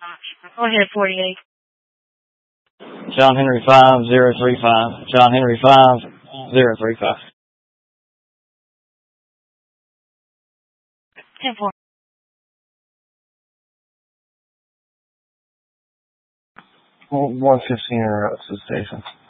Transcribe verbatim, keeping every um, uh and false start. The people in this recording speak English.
Go ahead, forty-eight. John Henry five zero three five. John Henry five zero three five. ten four. one fifteen interrupts the station.